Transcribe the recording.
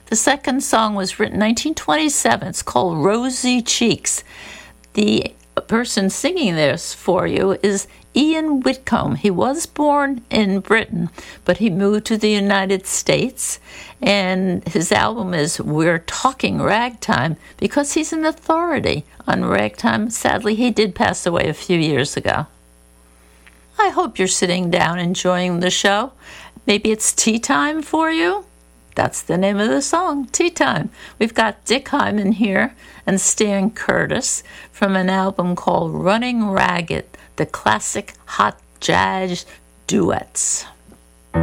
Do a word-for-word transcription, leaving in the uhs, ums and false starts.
The second song was written in nineteen twenty-seven. It's called Rosy Cheeks. The person singing this for you is Ian Whitcomb. He was born in Britain, but he moved to the United States, and his album is We're Talking Ragtime because he's an authority on ragtime. Sadly, he did pass away a few years ago. I hope you're sitting down enjoying the show. Maybe it's tea time for you? That's the name of the song, Tea Time. We've got Dick Hyman here and Stan Curtis from an album called Running Ragged, the classic hot jazz duets.